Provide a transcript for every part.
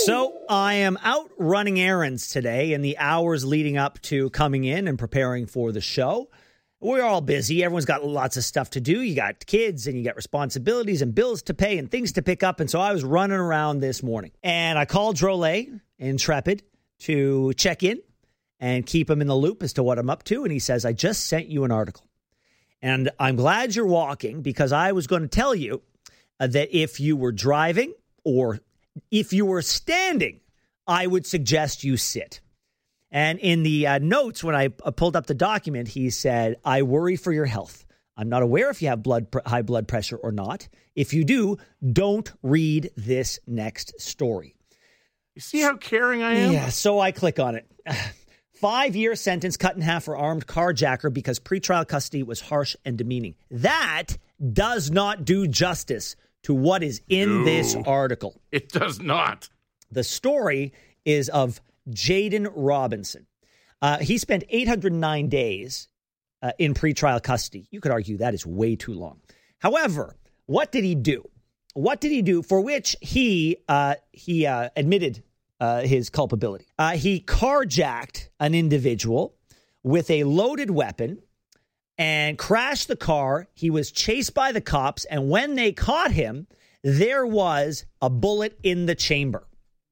So I am out running errands today in the hours leading up to coming in and preparing for the show. We're all busy. Everyone's got lots of stuff to do. You got kids and you got responsibilities and bills to pay and things to pick up. And so I was running around this morning and I called Drolet Intrepid to check in and keep him in the loop as to what I'm up to. And he says, I just sent you an article. And I'm glad you're walking because I was going to tell you that if you were driving or if you were standing, I would suggest you sit. And in the notes, when I pulled up the document, he said, I worry for your health. I'm not aware if you have high blood pressure or not. If you do, don't read this next story. You see how caring I am? Yeah, so I click on it. 5-year sentence cut in half for armed carjacker because pretrial custody was harsh and demeaning. That does not do justice to what is in this article. It does not. The story is of Jaden Robinson. He spent 809 days in pretrial custody. You could argue that is way too long. However, what did he do? What did he do for which he admitted his culpability? He carjacked an individual with a loaded weapon and crashed the car. He was chased by the cops, and when they caught him, there was a bullet in the chamber.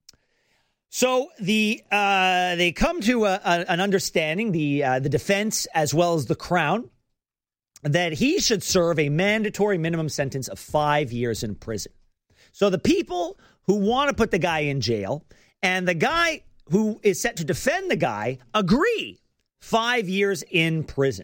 So they come to an understanding, the defense as well as the Crown, that he should serve a mandatory minimum sentence of 5 years in prison. So the people who want to put the guy in jail and the guy who is set to defend the guy agree 5 years in prison.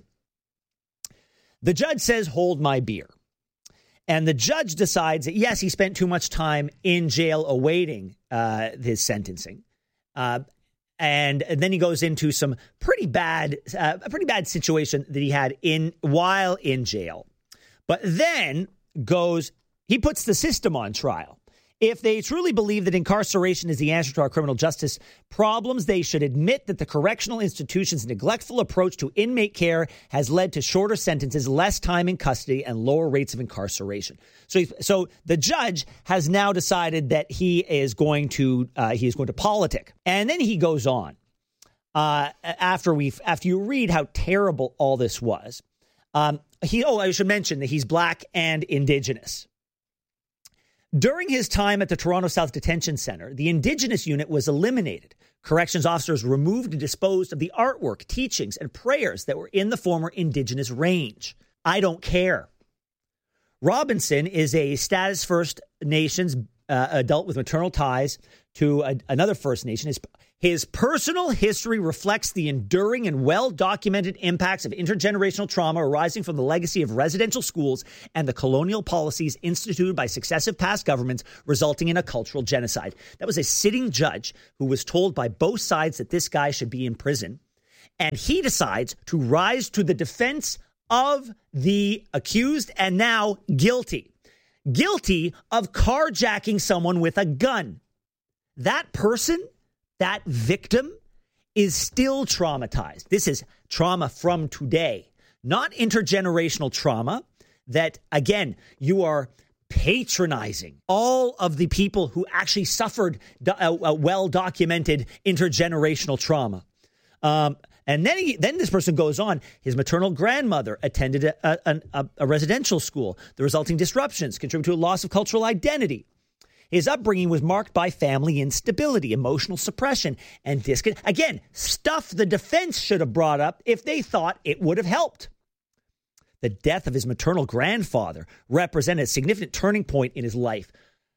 The judge says, hold my beer. And the judge decides that, yes, he spent too much time in jail awaiting his sentencing. And then he goes into some a pretty bad situation that he had while in jail. But then he puts the system on trial. If they truly believe that incarceration is the answer to our criminal justice problems, they should admit that the correctional institution's neglectful approach to inmate care has led to shorter sentences, less time in custody, and lower rates of incarceration. So the judge has now decided that he is going to politic. And then he goes on after you read how terrible all this was. I should mention that he's black and Indigenous. During his time at the Toronto South Detention Centre, the Indigenous unit was eliminated. Corrections officers removed and disposed of the artwork, teachings, and prayers that were in the former Indigenous range. I don't care. Robinson is a status First Nations adult with maternal ties to another First Nation. His personal history reflects the enduring and well-documented impacts of intergenerational trauma arising from the legacy of residential schools and the colonial policies instituted by successive past governments, resulting in a cultural genocide. That was a sitting judge who was told by both sides that this guy should be in prison. And he decides to rise to the defense of the accused and now guilty of carjacking someone with a gun. That person, that victim, is still traumatized. This is trauma from today, not intergenerational trauma that, again, you are patronizing all of the people who actually suffered a well-documented intergenerational trauma. And then this person goes on. His maternal grandmother attended a residential school. The resulting disruptions contribute to a loss of cultural identity. His upbringing was marked by family instability, emotional suppression, and disconnect. Again, stuff the defense should have brought up if they thought it would have helped. The death of his maternal grandfather represented a significant turning point in his life.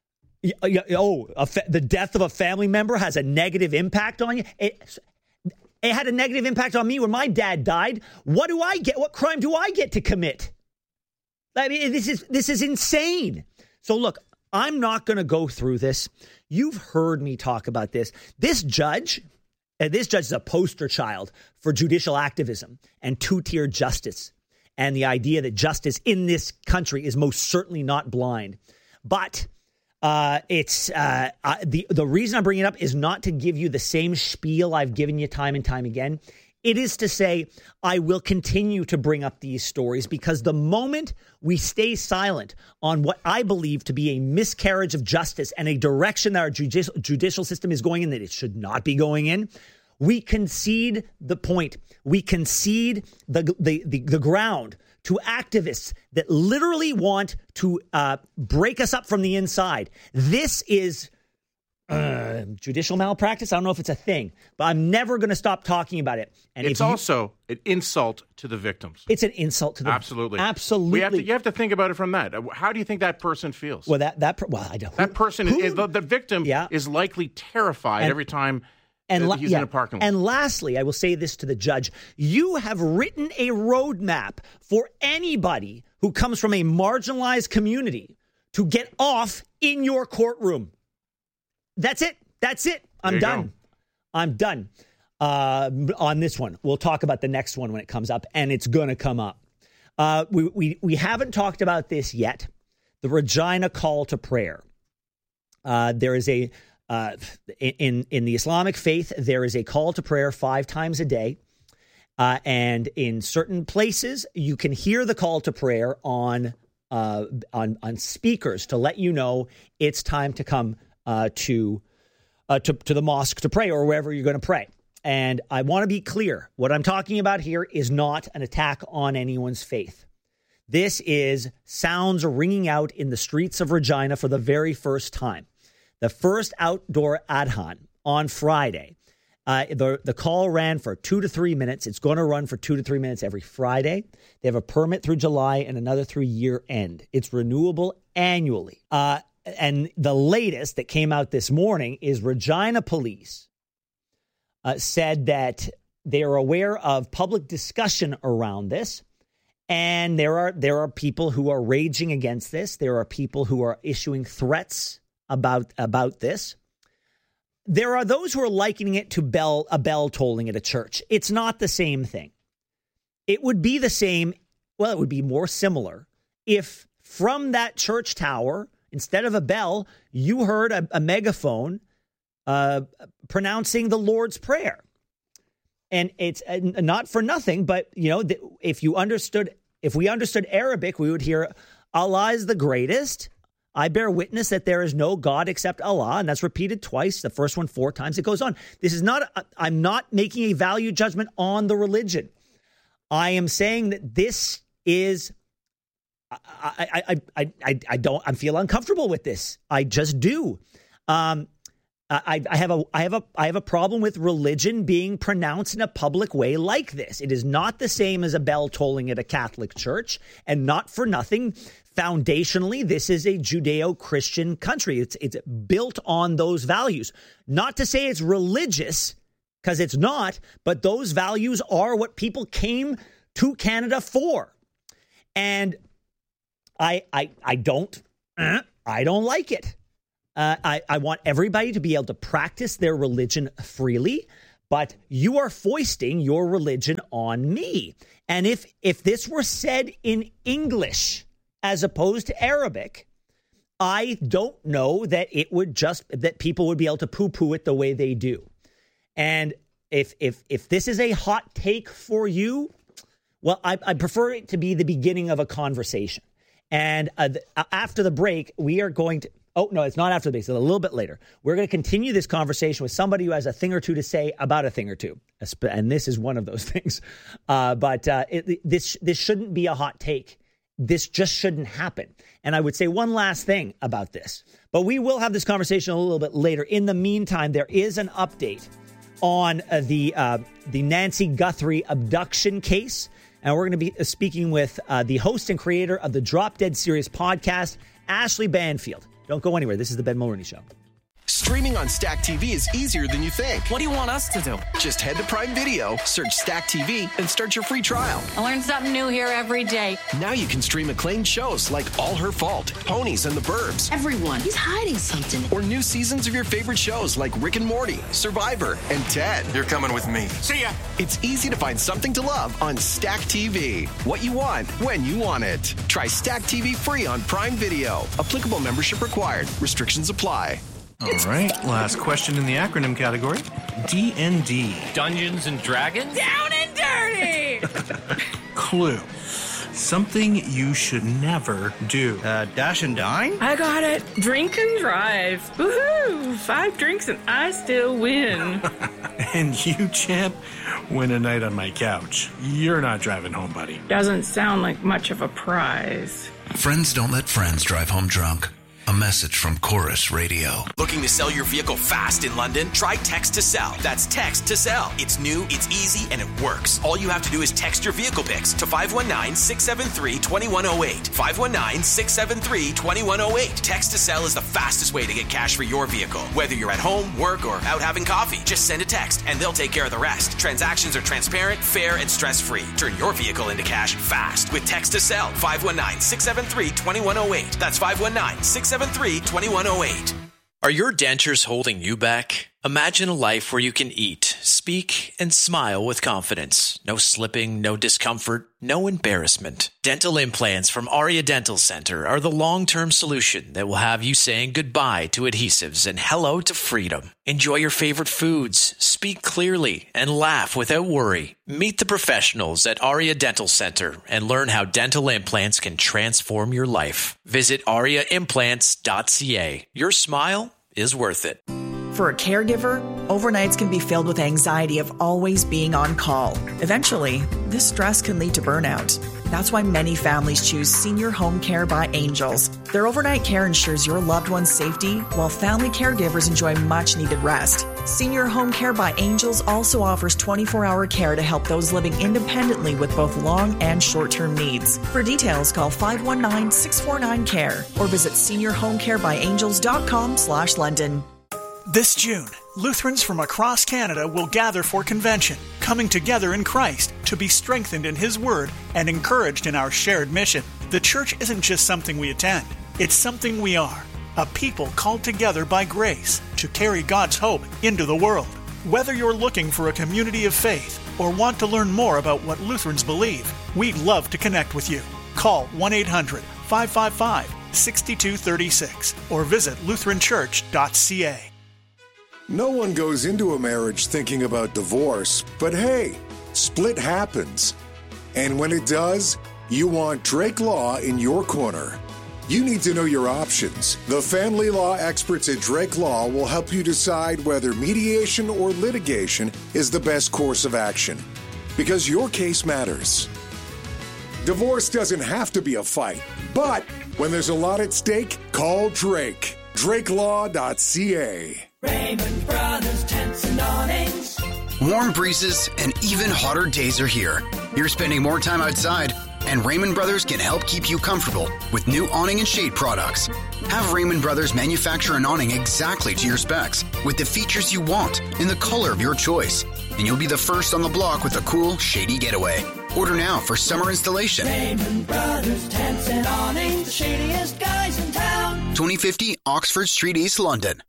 The death of a family member has a negative impact on you? It had a negative impact on me when my dad died. What do I get? What crime do I get to commit? I mean, this is insane. So look, I'm not going to go through this. You've heard me talk about this. This judge is a poster child for judicial activism and two-tier justice and the idea that justice in this country is most certainly not blind. But the reason I bring it up is not to give you the same spiel I've given you time and time again. It is to say, I will continue to bring up these stories because the moment we stay silent on what I believe to be a miscarriage of justice and a direction that our judicial system is going in that it should not be going in, we concede the point. We concede the ground to activists that literally want to break us up from the inside. This is judicial malpractice. I don't know if it's a thing, but I'm never going to stop talking about it. And it's also an insult to the victims. It's an insult to the absolutely. You have to think about it from that. How do you think that person feels? Well, I don't. That person, the victim, is likely terrified every time. He's in a parking lot. And lastly, I will say this to the judge. You have written a roadmap for anybody who comes from a marginalized community to get off in your courtroom. That's it. I'm done. I'm done on this one. We'll talk about the next one when it comes up, and it's going to come up. We haven't talked about this yet. The Regina call to prayer. There is a... in the Islamic faith, there is a call to prayer 5 times a day. And in certain places, you can hear the call to prayer on speakers to let you know it's time to come to the mosque to pray or wherever you're going to pray. And I want to be clear. What I'm talking about here is not an attack on anyone's faith. This is sounds ringing out in the streets of Regina for the very first time. The first outdoor adhan on Friday, the call ran for 2 to 3 minutes. It's going to run for 2 to 3 minutes every Friday. They have a permit through July and another through year end. It's renewable annually. And the latest that came out this morning is Regina Police said that they are aware of public discussion around this. And there are people who are raging against this. There are people who are issuing threats about this. There are those who are likening it to a bell tolling at a church. It's not the same thing. It would be the same, well, it would be more similar if from that church tower, instead of a bell, you heard a megaphone pronouncing the Lord's Prayer. And it's not for nothing, but if we understood Arabic, we would hear Allah is the greatest. I bear witness that there is no God except Allah, and that's repeated twice. The first one 4 times. It goes on. This is not. I'm not making a value judgment on the religion. I am saying that this is. I feel uncomfortable with this. I just do. I have a problem with religion being pronounced in a public way like this. It is not the same as a bell tolling at a Catholic church, and not for nothing. Foundationally, this is a Judeo-Christian country. It's built on those values. Not to say it's religious, because it's not, but those values are what people came to Canada for. And I don't like it. I want everybody to be able to practice their religion freely, but you are foisting your religion on me. And if this were said in English as opposed to Arabic, I don't know that that people would be able to poo-poo it the way they do. And if this is a hot take for you, well, I prefer it to be the beginning of a conversation. And after the break, we are going to... Oh, no, it's not after the break. It's a little bit later. We're going to continue this conversation with somebody who has a thing or two to say about a thing or two. And this is one of those things. But this shouldn't be a hot take. This just shouldn't happen. And I would say one last thing about this. But we will have this conversation a little bit later. In the meantime, there is an update on the Nancy Guthrie abduction case. And we're going to be speaking with the host and creator of the Drop Dead Serious podcast, Ashley Banfield. Don't go anywhere. This is the Ben Mulroney Show. Streaming on Stack TV is easier than you think. What do you want us to do? Just head to Prime Video, search Stack TV, and start your free trial. I learn something new here every day. Now you can stream acclaimed shows like All Her Fault, Ponies and the Burbs. Everyone, he's hiding something. Or new seasons of your favorite shows like Rick and Morty, Survivor, and Ted. You're coming with me. See ya. It's easy to find something to love on Stack TV. What you want, when you want it. Try Stack TV free on Prime Video. Applicable membership required. Restrictions apply. All right, last question in the acronym category. D&D. Dungeons and Dragons? Down and dirty! Clue. Something you should never do. Dash and dine? I got it. Drink and drive. Woohoo! 5 drinks and I still win. And you, champ, win a night on my couch. You're not driving home, buddy. Doesn't sound like much of a prize. Friends don't let friends drive home drunk. A message from Chorus Radio. Looking to sell your vehicle fast in London? Try Text to Sell. That's Text to Sell. It's new, it's easy, and it works. All you have to do is text your vehicle pics to 519-673-2108. 519-673-2108. Text to Sell is the fastest way to get cash for your vehicle. Whether you're at home, work, or out having coffee, just send a text and they'll take care of the rest. Transactions are transparent, fair, and stress-free. Turn your vehicle into cash fast with Text to Sell. 519-673-2108. That's 519-673-2108. Are your dentures holding you back? Imagine a life where you can eat, speak, and smile with confidence. No slipping, no discomfort, no embarrassment. Dental implants from Aria Dental Center are the long-term solution that will have you saying goodbye to adhesives and hello to freedom. Enjoy your favorite foods, speak clearly, and laugh without worry. Meet the professionals at Aria Dental Center and learn how dental implants can transform your life. Visit ariaimplants.ca. Your smile is worth it. For a caregiver, overnights can be filled with anxiety of always being on call. Eventually, this stress can lead to burnout. That's why many families choose Senior Home Care by Angels. Their overnight care ensures your loved one's safety, while family caregivers enjoy much-needed rest. Senior Home Care by Angels also offers 24-hour care to help those living independently with both long and short-term needs. For details, call 519-649-CARE or visit seniorhomecarebyangels.com/London. This June, Lutherans from across Canada will gather for convention, coming together in Christ to be strengthened in His Word and encouraged in our shared mission. The church isn't just something we attend, it's something we are, a people called together by grace to carry God's hope into the world. Whether you're looking for a community of faith or want to learn more about what Lutherans believe, we'd love to connect with you. Call 1-800-555-6236 or visit lutheranchurch.ca. No one goes into a marriage thinking about divorce, but hey, split happens. And when it does, you want Drake Law in your corner. You need to know your options. The family law experts at Drake Law will help you decide whether mediation or litigation is the best course of action, because your case matters. Divorce doesn't have to be a fight, but when there's a lot at stake, call Drake. DrakeLaw.ca. Raymond Brothers Tents and Awnings. Warm breezes and even hotter days are here. You're spending more time outside, and Raymond Brothers can help keep you comfortable with new awning and shade products. Have Raymond Brothers manufacture an awning exactly to your specs with the features you want in the color of your choice, and you'll be the first on the block with a cool, shady getaway. Order now for summer installation. Raymond Brothers Tents and Awnings, the shadiest guys in town. 2050 Oxford Street, East London.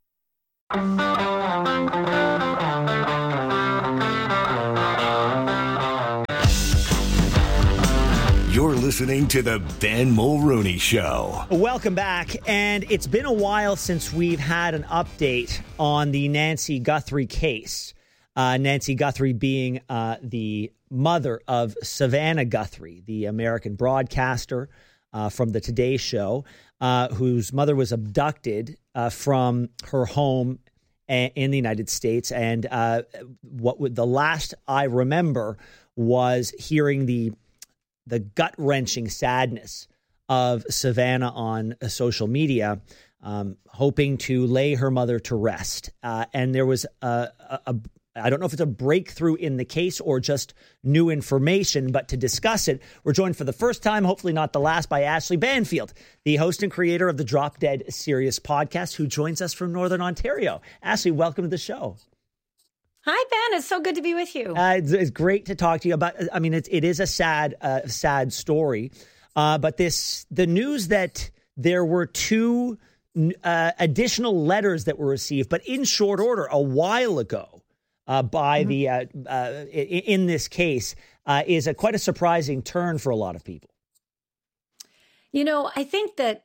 You're listening to the Ben Mulrooney Show. Welcome back. And it's been a while since we've had an update on the Nancy Guthrie case. Nancy Guthrie being the mother of Savannah Guthrie, the American broadcaster from the Today Show, whose mother was abducted from her home in the United States. And the last I remember was hearing the gut-wrenching sadness of Savannah on social media, hoping to lay her mother to rest. And there was I don't know if it's a breakthrough in the case or just new information, but to discuss it, we're joined for the first time, hopefully not the last, by Ashley Banfield, the host and creator of the Drop Dead Serious podcast, who joins us from Northern Ontario. Ashley, welcome to the show. Hi, Ben. It's so good to be with you. It's great to talk to you about. I mean, it is a sad story, but the news that there were 2 additional letters that were received, but in short order, a while ago, by the in this case, is quite a surprising turn for a lot of people. You know, I think that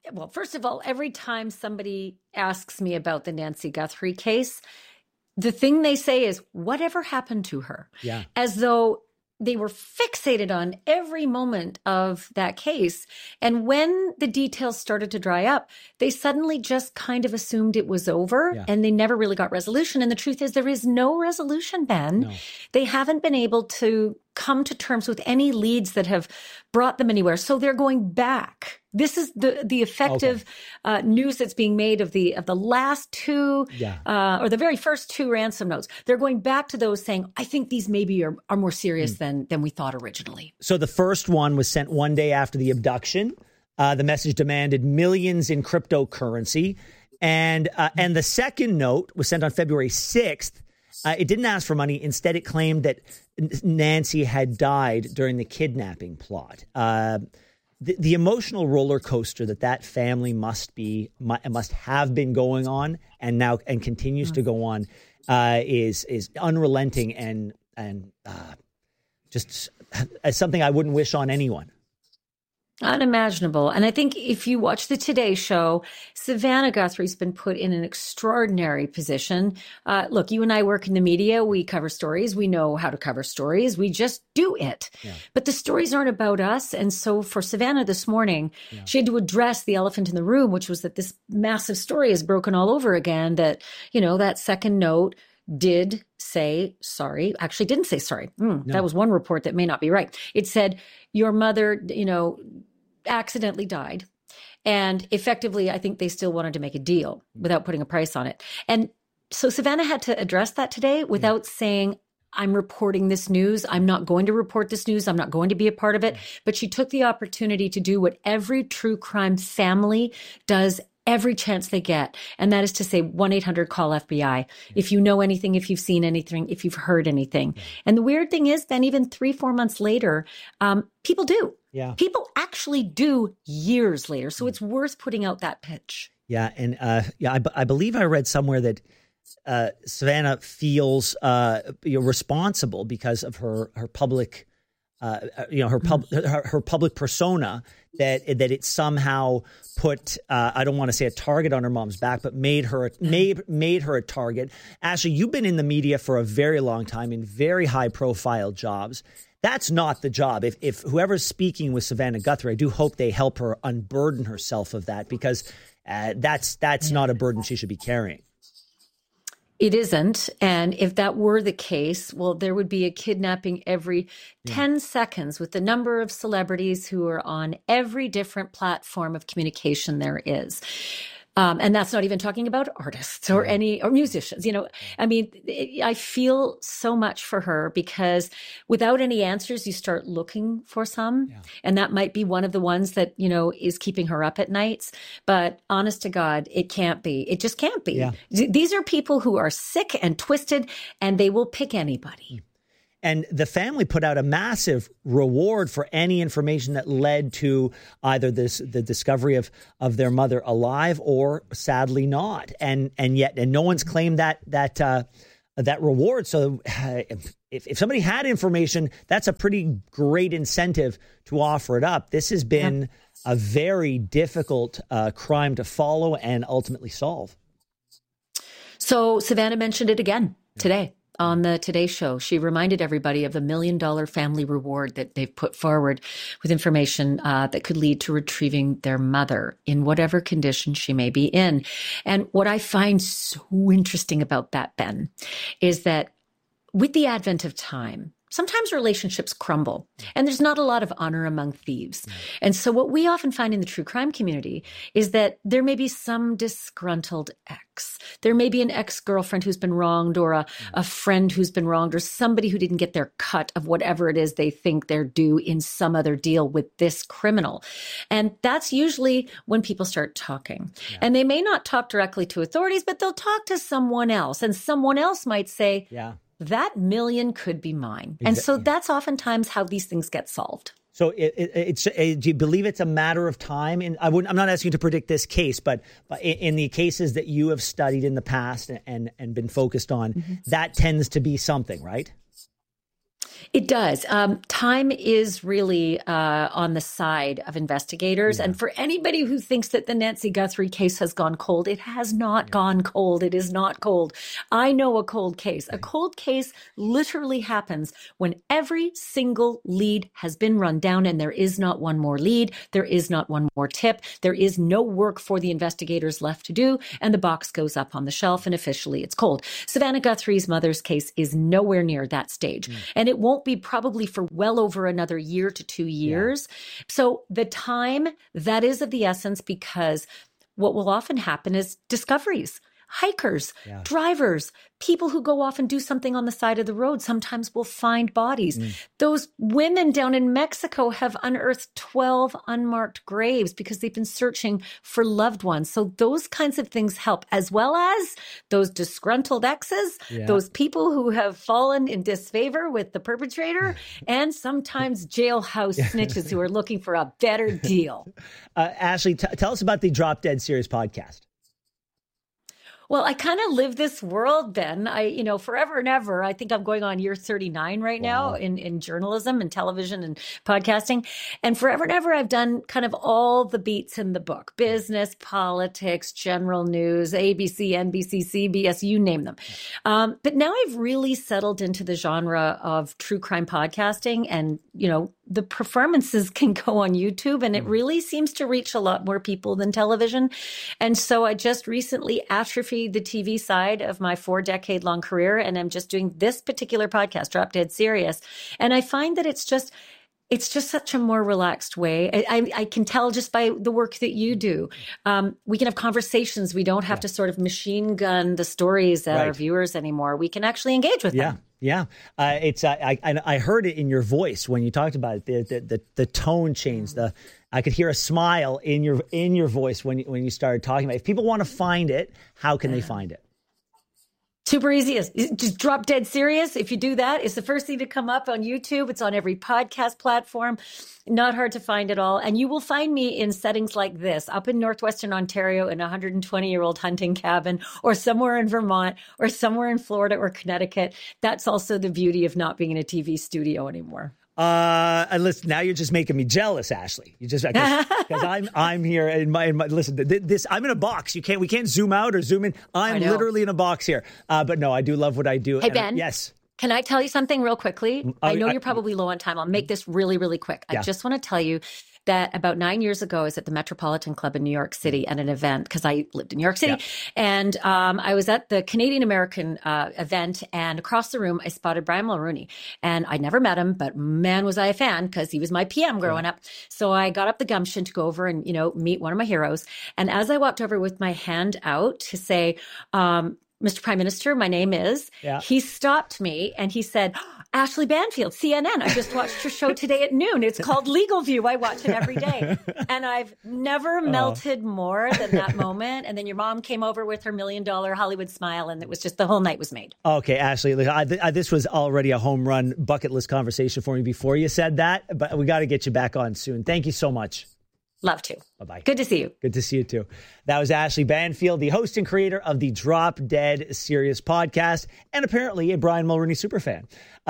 Well, first of all, every time somebody asks me about the Nancy Guthrie case, the thing they say is, whatever happened to her? Yeah. As though they were fixated on every moment of that case. And when the details started to dry up, they suddenly just kind of assumed it was over and they never really got resolution. And the truth is there is no resolution, Ben. No. They haven't been able to come to terms with any leads that have brought them anywhere. So they're going back. This is the effective news that's being made of the last two or the very first two ransom notes. They're going back to those saying, I think these maybe are more serious than we thought originally. So the first one was sent one day after the abduction. The message demanded millions in cryptocurrency. And the second note was sent on February 6th. It didn't ask for money. Instead, it claimed that Nancy had died during the kidnapping plot. The emotional roller coaster that family must have been going on and continues to go on is unrelenting and just something I wouldn't wish on anyone. Unimaginable. And I think if you watch the Today Show, Savannah Guthrie's been put in an extraordinary position. Look, you and I work in the media. We cover stories. We know how to cover stories. We just do it. Yeah. But the stories aren't about us. And so for Savannah this morning, she had to address the elephant in the room, which was that this massive story is broken all over again, that, that second note did say sorry. Actually didn't say sorry. No. That was one report that may not be right. It said your mother, accidentally died. And effectively, I think they still wanted to make a deal without putting a price on it. And so Savannah had to address that today without saying, I'm reporting this news. I'm not going to report this news. I'm not going to be a part of it. But she took the opportunity to do what every true crime family does every chance they get. And that is to say 1-800-CALL-FBI. If you know anything, if you've seen anything, if you've heard anything. And the weird thing is, then even 3-4 months later, people do. Yeah. People actually do years later. So it's worth putting out that pitch. Yeah. And I believe I read somewhere that Savannah feels responsible because of her public her public persona, that it somehow put I don't want to say a target on her mom's back, but made her a target. Ashley, you've been in the media for a very long time in very high profile jobs. That's not the job. If whoever's speaking with Savannah Guthrie, I do hope they help her unburden herself of that, because that's not a burden she should be carrying. It isn't. And if that were the case, well, there would be a kidnapping every 10 seconds with the number of celebrities who are on every different platform of communication there is. And that's not even talking about artists or musicians. I mean, I feel so much for her, because without any answers, you start looking for some. Yeah. And that might be one of the ones that, is keeping her up at nights. But honest to God, it can't be. It just can't be. Yeah. These are people who are sick and twisted, and they will pick anybody. And the family put out a massive reward for any information that led to either the discovery of their mother alive or sadly not. And yet no one's claimed that reward. So if somebody had information, that's a pretty great incentive to offer it up. This has been a very difficult crime to follow and ultimately solve. So Savannah mentioned it again today. On the Today Show, she reminded everybody of the $1 million family reward that they've put forward with information that could lead to retrieving their mother in whatever condition she may be in. And what I find so interesting about that, Ben, is that with the advent of time, sometimes relationships crumble and there's not a lot of honor among thieves. And so what we often find in the true crime community is that there may be some disgruntled ex. There may be an ex-girlfriend who's been wronged, or a friend who's been wronged, or somebody who didn't get their cut of whatever it is they think they're due in some other deal with this criminal. And that's usually when people start talking. Yeah. And they may not talk directly to authorities, but they'll talk to someone else. And someone else might say, that $1 million could be mine. Exactly. And so that's oftentimes how these things get solved. So do you believe it's a matter of time? And I'm not asking you to predict this case, but in the cases that you have studied in the past and been focused on, that tends to be something, right? It does. Time is really on the side of investigators. And for anybody who thinks that the Nancy Guthrie case has gone cold, it has not gone cold. It is not cold. I know a cold case. A cold case literally happens when every single lead has been run down and there is not one more lead. There is not one more tip. There is no work for the investigators left to do. And the box goes up on the shelf and officially it's cold. Savannah Guthrie's mother's case is nowhere near that stage. And it won't be probably for well over another year to 2 years. So the time, that is of the essence, because what will often happen is discoveries. Hikers, drivers, people who go off and do something on the side of the road sometimes will find bodies. Those women down in Mexico have unearthed 12 unmarked graves because they've been searching for loved ones. So those kinds of things help, as well as those disgruntled exes, those people who have fallen in disfavor with the perpetrator, and sometimes jailhouse snitches who are looking for a better deal. Ashley, tell us about the Drop Dead Serious podcast. Well, I kind of live this world, Ben. Forever and ever, I think I'm going on year 39 right now in journalism and television and podcasting. And forever and ever, I've done kind of all the beats in the book: business, politics, general news, ABC, NBC, CBS, you name them. But now I've really settled into the genre of true crime podcasting, and, the performances can go on YouTube, and it really seems to reach a lot more people than television. And so I just recently atrophied the TV side of my 4-decade-long career, and I'm just doing this particular podcast, Drop Dead Serious. And I find that it's just such a more relaxed way. I can tell just by the work that you do. We can have conversations. We don't have to sort of machine gun the stories at our viewers anymore. We can actually engage with them. Yeah. I heard it in your voice when you talked about it. The tone changed. I could hear a smile in your voice when you started talking about it. If people want to find it, how can they find it? Super easy. Just Drop Dead Serious. If you do that, it's the first thing to come up on YouTube. It's on every podcast platform. Not hard to find at all. And you will find me in settings like this, up in Northwestern Ontario in a 120-year-old hunting cabin, or somewhere in Vermont, or somewhere in Florida or Connecticut. That's also the beauty of not being in a TV studio anymore. And listen, now you're just making me jealous, Ashley. You just because I'm here in my listen. This I'm in a box. We can't zoom out or zoom in. I'm literally in a box here. But no, I do love what I do. Hey, Ben. Yes. Can I tell you something real quickly? I know you're probably low on time. I'll make this really, really quick. I just want to tell you that about 9 years ago, I was at the Metropolitan Club in New York City at an event, because I lived in New York City. And I was at the Canadian American event, and across the room, I spotted Brian Mulroney. And I'd never met him, but man, was I a fan, because he was my PM growing up. So I got up the gumption to go over and, meet one of my heroes. And as I walked over with my hand out to say, Mr. Prime Minister, my name is, he stopped me and he said, Ashley Banfield, CNN. I just watched your show today at noon. It's called Legal View. I watch it every day. And I've never melted more than that moment. And then your mom came over with her $1 million Hollywood smile, and it was just, the whole night was made. Okay, Ashley, this was already a home run bucket list conversation for me before you said that, but we got to get you back on soon. Thank you so much. Love to. Bye-bye. Good to see you. Good to see you too. That was Ashley Banfield, the host and creator of the Drop Dead Serious podcast, and apparently a Brian Mulroney superfan.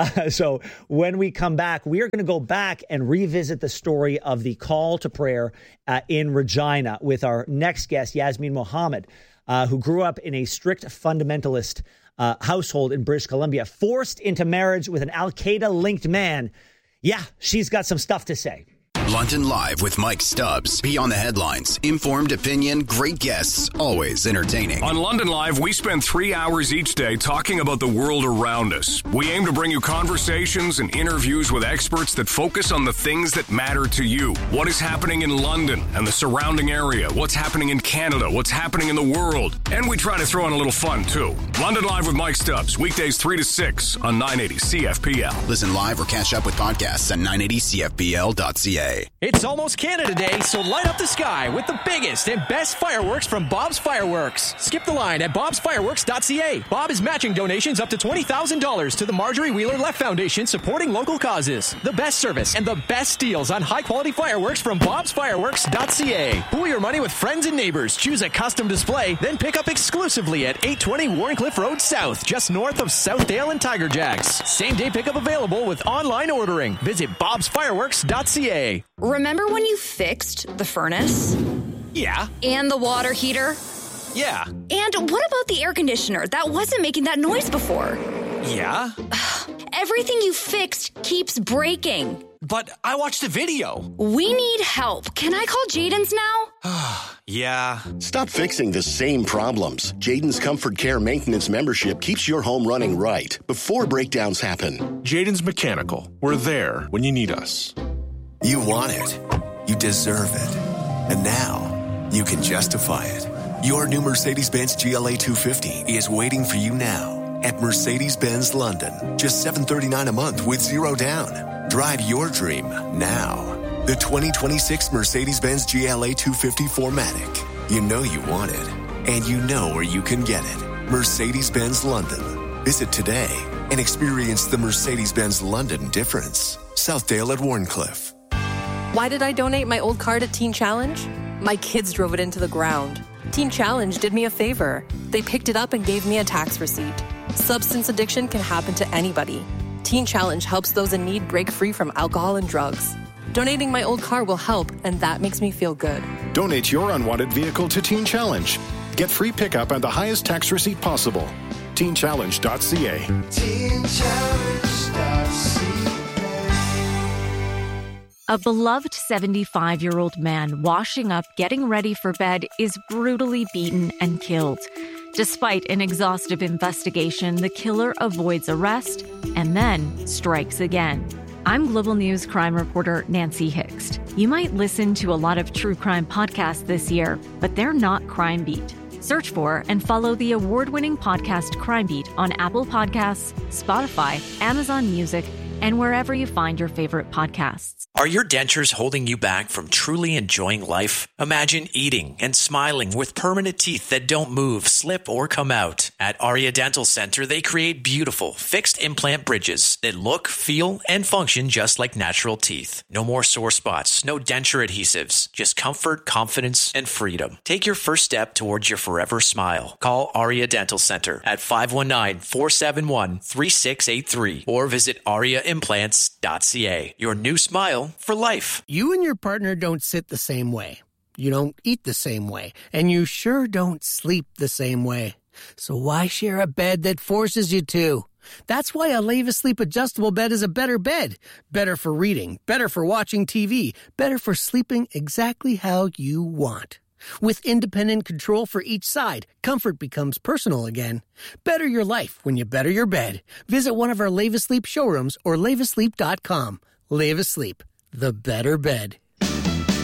So when we come back, we are going to go back and revisit the story of the call to prayer in Regina with our next guest, Yasmin Mohammed, who grew up in a strict fundamentalist household in British Columbia, forced into marriage with an Al-Qaeda-linked man. Yeah, she's got some stuff to say. London Live with Mike Stubbs. Beyond the headlines. Informed opinion, great guests, always entertaining. On London Live, we spend 3 hours each day talking about the world around us. We aim to bring you conversations and interviews with experts that focus on the things that matter to you. What is happening in London and the surrounding area? What's happening in Canada? What's happening in the world? And we try to throw in a little fun, too. London Live with Mike Stubbs. Weekdays 3 to 6 on 980 CFPL. Listen live or catch up with podcasts at 980CFPL.ca. today. It's almost Canada Day, so light up the sky with the biggest and best fireworks from Bob's Fireworks. Skip the line at bobsfireworks.ca. Bob is matching donations up to $20,000 to the Marjorie Wheeler Left Foundation, supporting local causes. The best service and the best deals on high-quality fireworks from bobsfireworks.ca. Pool your money with friends and neighbors. Choose a custom display, then pick up exclusively at 820 Warncliffe Road South, just north of Southdale and Tiger Jacks. Same-day pickup available with online ordering. Visit bobsfireworks.ca. Remember when you fixed the furnace? Yeah. And the water heater? Yeah. And what about the air conditioner? That wasn't making that noise before. Yeah. Everything you fixed keeps breaking. But I watched the video. We need help. Can I call Jaden's now? Yeah. Stop fixing the same problems. Jaden's Comfort Care Maintenance membership keeps your home running right before breakdowns happen. Jaden's Mechanical. We're there when you need us. You want it. You deserve it. And now, you can justify it. Your new Mercedes-Benz GLA 250 is waiting for you now at Mercedes-Benz London. Just $739 a month with zero down. Drive your dream now. The 2026 Mercedes-Benz GLA 250 4MATIC. You know you want it, and you know where you can get it. Mercedes-Benz London. Visit today and experience the Mercedes-Benz London difference. Southdale at Warncliffe. Why did I donate my old car to Teen Challenge? My kids drove it into the ground. Teen Challenge did me a favor. They picked it up and gave me a tax receipt. Substance addiction can happen to anybody. Teen Challenge helps those in need break free from alcohol and drugs. Donating my old car will help, and that makes me feel good. Donate your unwanted vehicle to Teen Challenge. Get free pickup and the highest tax receipt possible. TeenChallenge.ca. A beloved 75-year-old man washing up, getting ready for bed, is brutally beaten and killed. Despite an exhaustive investigation, the killer avoids arrest and then strikes again. I'm Global News crime reporter Nancy Hixt. You might listen to a lot of true crime podcasts this year, but they're not Crime Beat. Search for and follow the award-winning podcast Crime Beat on Apple Podcasts, Spotify, Amazon Music, and wherever you find your favorite podcasts. Are your dentures holding you back from truly enjoying life? Imagine eating and smiling with permanent teeth that don't move, slip, or come out. At Aria Dental Center, they create beautiful, fixed implant bridges that look, feel, and function just like natural teeth. No more sore spots, no denture adhesives, just comfort, confidence, and freedom. Take your first step towards your forever smile. Call Aria Dental Center at 519-471-3683 or visit ariaimplants.ca. Your new smile for life. You and your partner don't sit the same way. You don't eat the same way. And you sure don't sleep the same way. So why share a bed that forces you to? That's why a Leva Sleep adjustable bed is a better bed. Better for reading, better for watching TV, better for sleeping exactly how you want. With independent control for each side, comfort becomes personal again. Better your life when you better your bed. Visit one of our Leva Sleep showrooms or levasleep.com. Leva Sleep, the better bed.